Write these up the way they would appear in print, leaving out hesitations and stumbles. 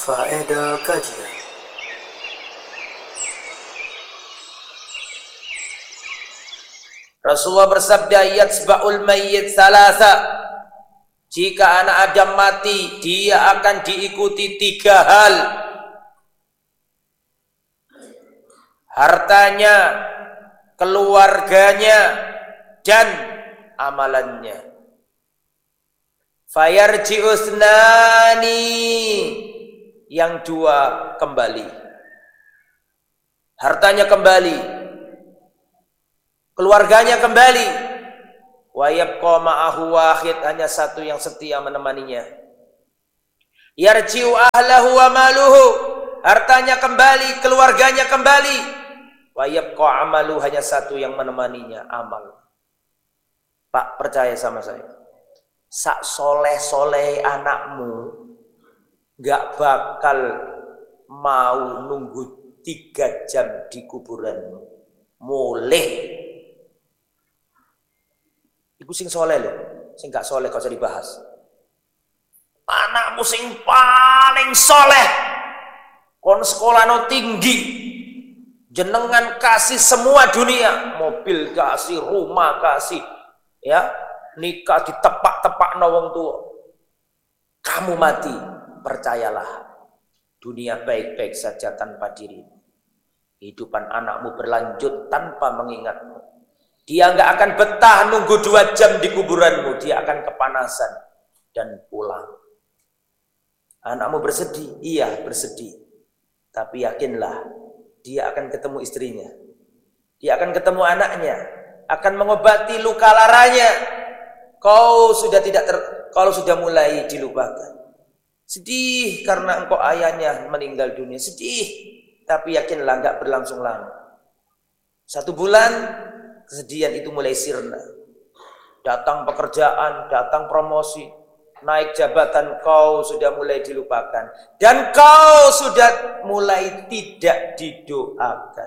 Faedah kajian. Rasulullah bersabda, yatsba'ul mayyit salasa. Jika anak Adam mati, dia akan diikuti 3 hal. Hartanya, keluarganya, dan amalannya. Fayarji'usnani, yang 2 kembali. Hartanya kembali, keluarganya kembali. Wa yabqa ma'ahu wahid, hanya 1 yang setia menemaninya. Yarji'u ahlahu wa maluhu, hartanya kembali, keluarganya kembali. Wa yabqa amalu, hanya 1 yang menemaninya, amal. Pak, percaya sama saya, sak soleh-soleh anakmu gak bakal mau nunggu 3 jam di kuburanmu. Mulih. Iku sing soleh loh, sing gak soleh kau usah dibahas. Anakmu sing paling soleh, kon sekolah no tinggi, jenengan kasih semua dunia, mobil kasih, rumah kasih, ya, nikah ditepak-tepak no wong tua. Kamu mati, percayalah, dunia baik-baik saja tanpa dirimu. Kehidupan anakmu berlanjut tanpa mengingatmu. Dia nggak akan betah nunggu 2 jam di kuburanmu. Dia akan kepanasan dan pulang. Anakmu bersedih, iya bersedih. Tapi yakinlah, dia akan ketemu istrinya. Dia akan ketemu anaknya, akan mengobati luka laranya. Kalau sudah mulai dilupakan. Sedih karena engkau ayahnya meninggal dunia. Sedih, tapi yakinlah nggak berlangsung lama. 1 bulan, kesedihan itu mulai sirna. Datang pekerjaan, datang promosi, naik jabatan, kau sudah mulai dilupakan. Dan kau sudah mulai tidak didoakan.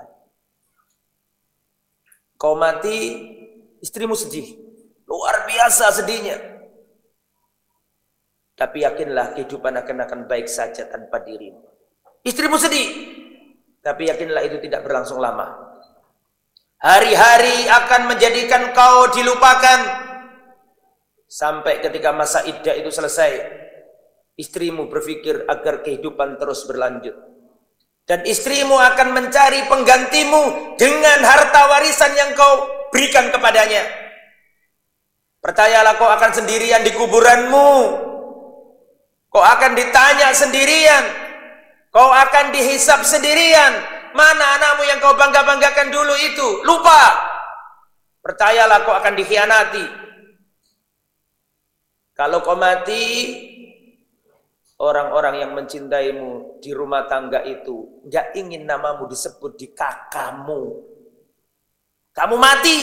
Kau mati, istrimu sedih. Luar biasa sedihnya. Tapi yakinlah kehidupan akan baik saja tanpa dirimu. Istrimu sedih. Tapi yakinlah itu tidak berlangsung lama. Hari-hari akan menjadikan kau dilupakan. Sampai ketika masa iddah itu selesai, istrimu berpikir agar kehidupan terus berlanjut. Dan istrimu akan mencari penggantimu dengan harta warisan yang kau berikan kepadanya. Percayalah, kau akan sendirian di kuburanmu. Kau akan ditanya sendirian. Kau akan dihisap sendirian. Mana anakmu yang kau bangga-banggakan dulu itu? Lupa. Percayalah, kau akan dikhianati. Kalau kau mati, orang-orang yang mencintaimu di rumah tangga itu gak ingin namamu disebut di kakakmu. Kamu mati,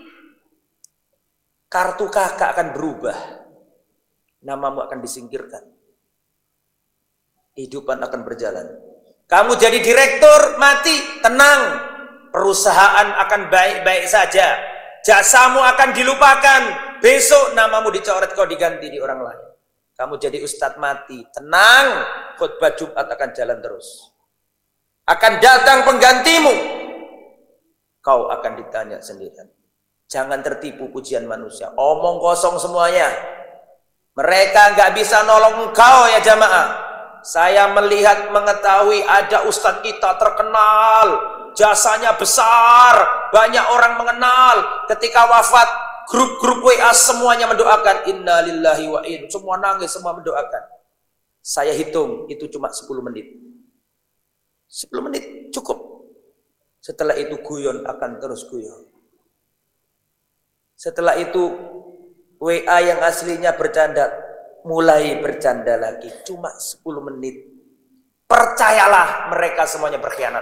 kartu kakak akan berubah. Namamu akan disingkirkan. Kehidupan akan berjalan. Kamu jadi direktur, mati, tenang. Perusahaan akan baik-baik saja. Jasamu akan dilupakan. Besok namamu dicoret, kau diganti di orang lain. Kamu jadi ustadz, mati, tenang. Khutbah Jumat akan jalan terus. Akan datang penggantimu. Kau akan ditanya sendirian. Jangan tertipu pujian manusia. Omong kosong semuanya. Mereka nggak bisa nolong engkau ya jamaah. Saya melihat, mengetahui ada ustadz kita terkenal, jasanya besar, banyak orang mengenal. Ketika wafat, grup-grup WA semuanya mendoakan. Inna lillahi wa inna. Semua nangis, semua mendoakan. Saya hitung, itu cuma 10 menit. 10 menit cukup. Setelah itu guyon akan terus guyon. Setelah itu WA yang aslinya bercanda mulai bercanda lagi, cuma 10 menit. Percayalah, mereka semuanya berkhianat.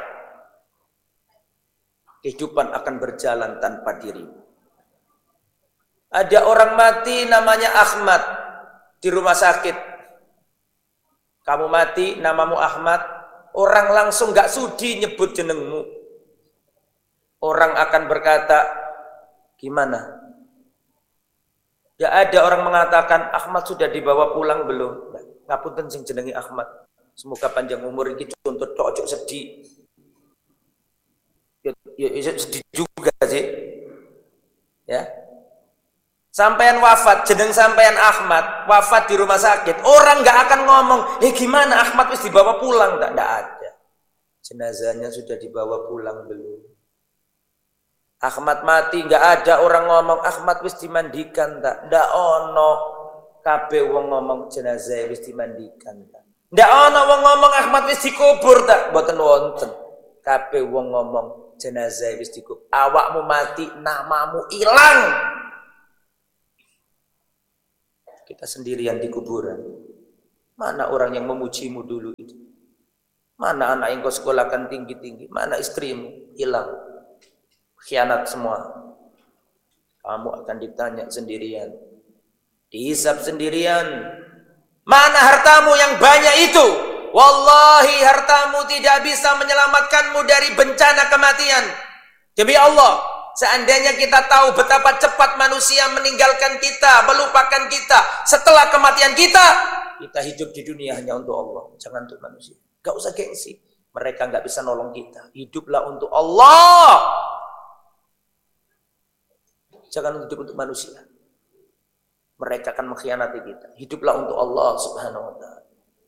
Kehidupan akan berjalan tanpa diri. Ada orang mati namanya Ahmad di rumah sakit. Kamu mati, namamu Ahmad, orang langsung gak sudi nyebut jenengmu. Orang akan berkata, gimana? Gak ada orang mengatakan Ahmad sudah dibawa pulang belum? Ngapunten sing jenengi Ahmad. Semoga panjang umur iki contoh tok ojo sedih. Ya sedih juga sih. Ya. Sampean wafat, jeneng sampean Ahmad, wafat di rumah sakit. Orang nggak akan ngomong, gimana Ahmad wis dibawa pulang? Nggak ada. Jenazahnya sudah dibawa pulang belum? Ahmad mati, nggak ada orang ngomong Ahmad wis dimandikan tak? Nggak ono. Kabeh wong ngomong jenazah wis dimandikan tak? Nggak ono wong ngomong Ahmad wis dikubur tak? Mboten wonten. Kabeh wong ngomong jenazah wis dikubur. Awakmu mati, namamu hilang. Kita sendirian di kuburan. Mana orang yang memujimu dulu itu? Mana anak yang kau sekolahkan tinggi-tinggi? Mana istrimu? Hilang. Khianat semua. Kamu akan ditanya sendirian. Dihisab sendirian. Mana hartamu yang banyak itu? Wallahi hartamu tidak bisa menyelamatkanmu dari bencana kematian. Demi Allah. Seandainya kita tahu betapa cepat manusia meninggalkan kita, melupakan kita setelah kematian kita hidup di dunia hanya untuk Allah, jangan untuk manusia. Gak usah gengsi, mereka gak bisa nolong kita. Hiduplah untuk Allah, jangan hidup untuk manusia. Mereka akan mengkhianati kita. Hiduplah untuk Allah Subhanahu wa ta'ala.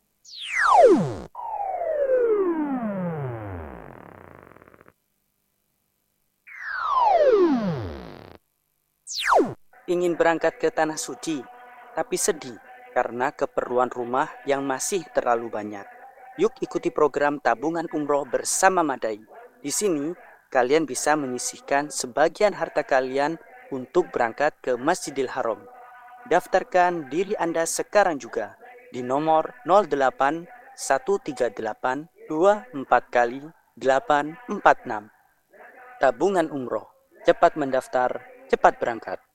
Ingin berangkat ke Tanah Suci, tapi sedih karena keperluan rumah yang masih terlalu banyak. Yuk ikuti program tabungan umroh bersama Madai. Di sini, kalian bisa menyisihkan sebagian harta kalian untuk berangkat ke Masjidil Haram. Daftarkan diri Anda sekarang juga di nomor 08 138 24 kali 846. Tabungan umroh, cepat mendaftar, cepat berangkat.